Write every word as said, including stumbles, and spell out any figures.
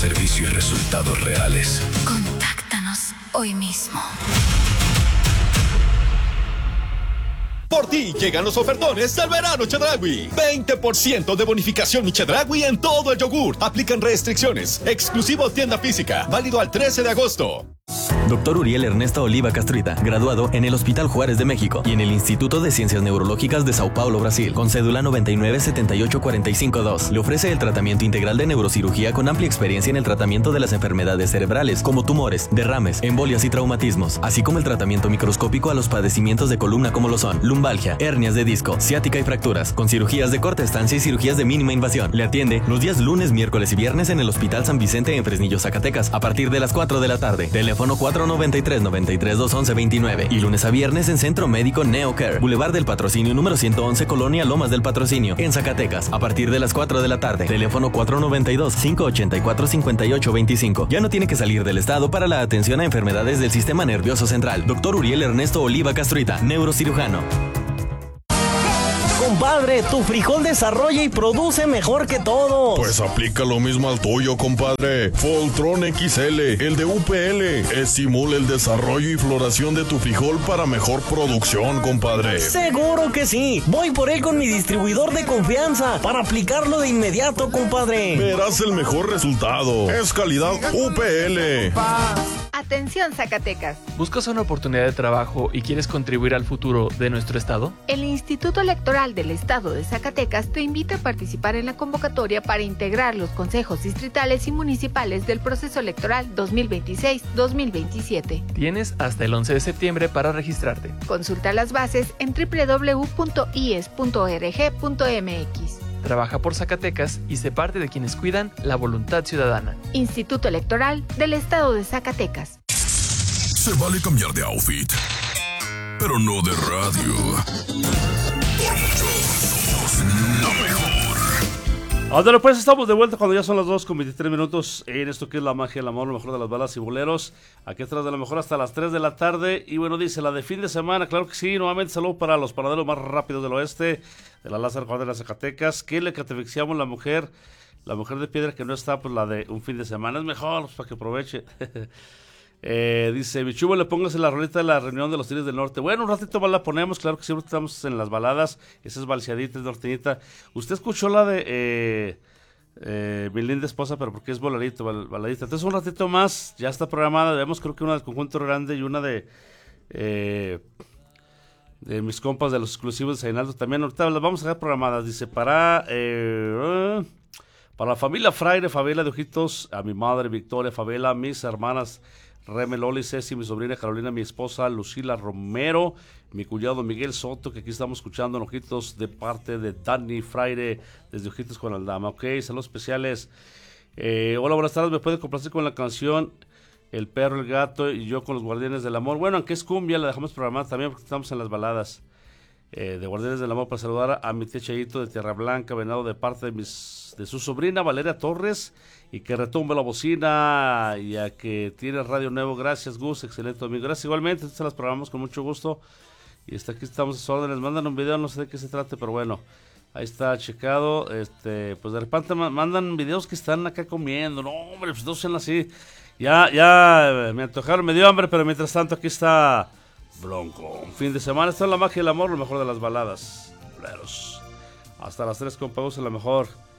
Servicio y resultados reales. Contáctanos hoy mismo. Por ti llegan los ofertones del verano Chedraui. veinte por ciento de bonificación Chedraui en todo el yogur. Aplican restricciones. Exclusivo tienda física. Válido al trece de agosto. Doctor Uriel Ernesto Oliva Castruita, graduado en el Hospital Juárez de México y en el Instituto de Ciencias Neurológicas de Sao Paulo, Brasil, con cédula noventa y nueve setenta y ocho cuarenta y cinco dos. Le ofrece el tratamiento integral de neurocirugía con amplia experiencia en el tratamiento de las enfermedades cerebrales, como tumores, derrames, embolias y traumatismos, así como el tratamiento microscópico a los padecimientos de columna como lo son lumbalgia, hernias de disco, ciática y fracturas, con cirugías de corta estancia y cirugías de mínima invasión. Le atiende los días lunes, miércoles y viernes en el Hospital San Vicente en Fresnillo, Zacatecas, a partir de las cuatro de la tarde. Teléfono cuatro noventa y tres noventa y tres dos once veintinueve y lunes a viernes en Centro Médico NeoCare, Boulevard del Patrocinio número ciento once, Colonia Lomas del Patrocinio, en Zacatecas, a partir de las cuatro de la tarde. Teléfono cuatro noventa y dos, cinco ochenta y cuatro, cincuenta y ocho veinticinco. Ya no tiene que salir del estado para la atención a enfermedades del sistema nervioso central. Doctor Uriel Ernesto Oliva Castruita, neurocirujano. Compadre, tu frijol desarrolla y produce mejor que todos. Pues aplica lo mismo al tuyo, compadre. Voltron X L, el de U P L, estimula el desarrollo y floración de tu frijol para mejor producción, compadre. Seguro que sí. Voy por él con mi distribuidor de confianza para aplicarlo de inmediato, compadre. Verás el mejor resultado. Es calidad U P L. Atención, Zacatecas. ¿Buscas una oportunidad de trabajo y quieres contribuir al futuro de nuestro estado? El Instituto Electoral del Estado de Zacatecas te invita a participar en la convocatoria para integrar los consejos distritales y municipales del proceso electoral dos mil veintiséis dos mil veintisiete. Tienes hasta el once de septiembre para registrarte. Consulta las bases en doble u doble u doble u punto i e s punto org punto m x. Trabaja por Zacatecas y sé parte de quienes cuidan la voluntad ciudadana. Instituto Electoral del Estado de Zacatecas. Se vale cambiar de outfit, pero no de radio. Por mucho, somos la mejor. Ándale, pues estamos de vuelta cuando ya son las dos con veintitrés minutos en esto que es la magia, el amor, lo mejor de las balas y boleros. Aquí atrás de la mejor hasta las tres de la tarde. Y bueno, dice la de fin de semana, claro que sí. Nuevamente saludo para los panaderos más rápidos del oeste, de la Lázaro Juan de las Zacatecas, que le categorizamos la mujer, la mujer de piedra que no está, pues la de un fin de semana. Es mejor, pues, para que aproveche. Eh, dice, mi chubo, le pongas la rolita de la reunión de los Tigres del Norte. Bueno, un ratito más la ponemos, claro que siempre estamos en las baladas. Esa es balseadita, es norteñita. Usted escuchó la de eh, eh, mi linda esposa, pero porque es boladito, bal, baladita. Entonces un ratito más, ya está programada. Vemos creo que una del Conjunto Grande y una de eh, de mis compas de los exclusivos de Zainaldo. También ahorita las vamos a dejar programadas. Dice, para eh, uh, para la familia Fraire, Favela de Ojitos, a mi madre Victoria Favela, mis hermanas Reme, Loli, Ceci, mi sobrina Carolina, mi esposa Lucila Romero, mi cuñado Miguel Soto, que aquí estamos escuchando en Ojitos de parte de Dani Fraire desde Ojitos con Aldama. Ok, saludos especiales. Eh, hola, buenas tardes, me puede complacer con la canción El Perro, el Gato y yo con los Guardianes del Amor. Bueno, aunque es cumbia, la dejamos programada también porque estamos en las baladas eh, de Guardianes del Amor, para saludar a mi tía Chayito de Tierra Blanca, Venado, de parte de mis de su sobrina Valeria Torres, y que retumbe la bocina, y a que tiene Radio Nuevo. Gracias, Gus, excelente amigo. Gracias igualmente, se las programamos con mucho gusto. Y hasta aquí estamos a sus órdenes. Mandan un video, no sé de qué se trate, pero bueno, ahí está checado. Este, pues de repente mandan videos que están acá comiendo. No, hombre, pues no sean así. Ya, ya me antojaron, me dio hambre, pero mientras tanto aquí está Bronco. Un fin de semana, está en la magia y el amor, lo mejor de las baladas. Boleros. Hasta las tres con pagos en la mejor.